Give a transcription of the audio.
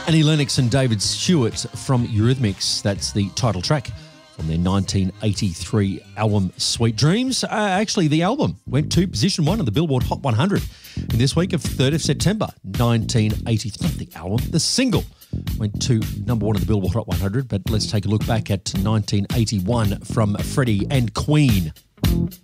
Annie Lennox and David Stewart from Eurythmics. That's the title track from their 1983 album Sweet Dreams. Actually, the album went to position 1 of the Billboard Hot 100 in this week of 3rd of September 1983. Not the album, the single went to number 1 of the Billboard Hot 100. But let's take a look back at 1981 from Freddie and Queen.